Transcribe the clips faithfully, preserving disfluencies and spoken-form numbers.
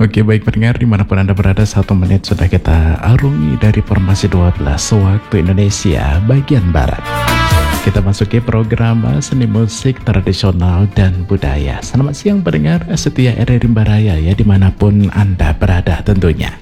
Oke, baik pendengar dimanapun Anda berada, satu menit sudah kita arungi dari formasi dua belas waktu Indonesia bagian Barat. Kita masuki program seni musik tradisional dan budaya. Selamat siang pendengar setia R R I Rimba Raya ya, dimanapun Anda berada tentunya.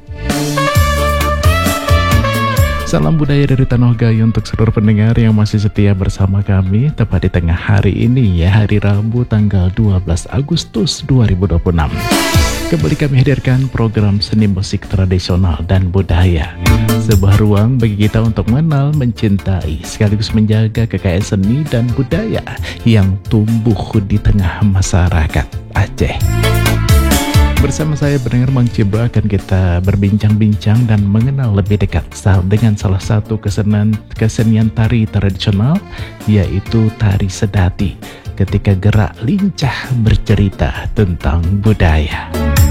Salam budaya dari Tanah Gayo untuk seluruh pendengar yang masih setia bersama kami tepat di tengah hari ini ya, hari Rabu tanggal dua belas Agustus dua ribu dua puluh enam. Kembali kami hadirkan program seni musik tradisional dan budaya. Sebuah ruang bagi kita untuk mengenal, mencintai, sekaligus menjaga kekayaan seni dan budaya yang tumbuh di tengah masyarakat Aceh. Bersama saya pendengar Mang Cibra akan kita berbincang-bincang dan mengenal lebih dekat dengan salah satu kesenian, kesenian tari tradisional, yaitu tari sedati. Ketika gerak lincah bercerita tentang budaya.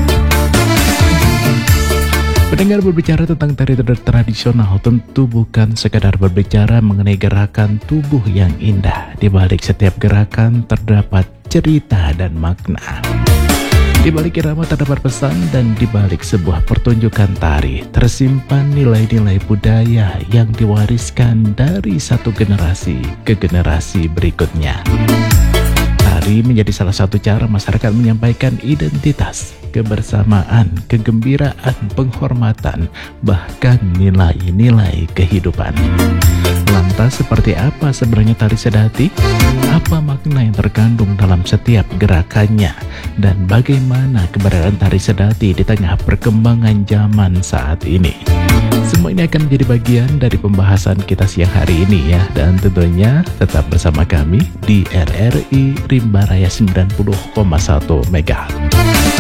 Pendengar, berbicara tentang tari tradisional tentu bukan sekadar berbicara mengenai gerakan tubuh yang indah. Di balik setiap gerakan terdapat cerita dan makna. Di balik irama terdapat pesan, dan di balik sebuah pertunjukan tari tersimpan nilai-nilai budaya yang diwariskan dari satu generasi ke generasi berikutnya. Tari menjadi salah satu cara masyarakat menyampaikan identitas, kebersamaan, kegembiraan, penghormatan, bahkan nilai-nilai kehidupan. Lantas seperti apa sebenarnya tari sedati? Apa makna yang terkandung dalam setiap gerakannya? Dan bagaimana keberadaan tari sedati di tengah perkembangan zaman saat ini? Semua ini akan menjadi bagian dari pembahasan kita siang hari ini ya. Dan tentunya tetap bersama kami di R R I Rimba Raya sembilan puluh koma satu MHz.